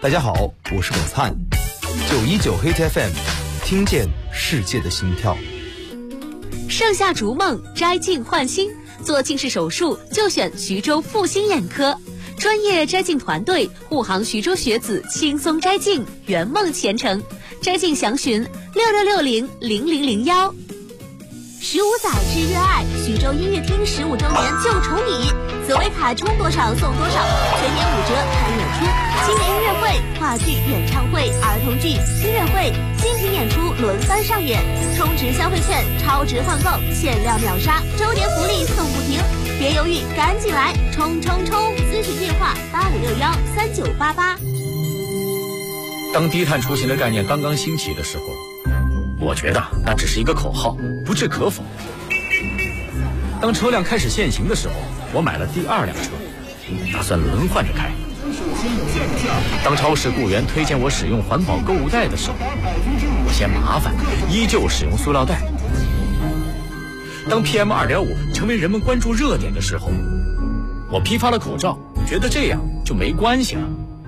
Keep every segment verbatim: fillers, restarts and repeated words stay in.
大家好，我是董灿，九一九 Hit F M， 听见世界的心跳。 盛夏逐梦，摘镜焕新，做近视手术就选徐州复星眼科，专业摘镜团队护航徐州学子轻松摘镜，圆梦前程。摘镜详询六六六零零零零幺。十五载之热爱，徐州音乐厅十五周年就宠你，紫薇卡充多少送多少，全年五折看演出，青年音乐会、话剧、演唱会、儿童剧、音乐会、精品演出轮番上演，充值消费券，超值换购，限量秒杀，周年福利送不停，别犹豫，赶紧来，冲冲冲！咨询电话八五六幺三九八八。 当低碳出行的概念刚刚兴起的时候，我觉得那只是一个口号，不置可否。当车辆开始限行的时候，我买了第二辆车，打算轮换着开。当超市雇员推荐我使用环保购物袋的时候，我嫌麻烦，依旧使用塑料袋。当 P M 二点五 成为人们关注热点的时候，我批发了口罩，觉得这样就没关系了。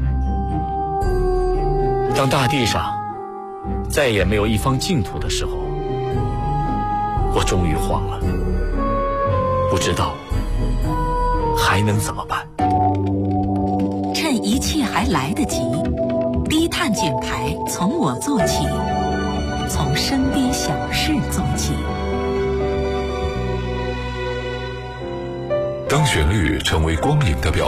当大地上再也没有一方净土的时候，我终于慌了，不知道还能怎么办。 趁一切还来得及，低碳减排从我做起，从身边小事做起。 当旋律成为光影的表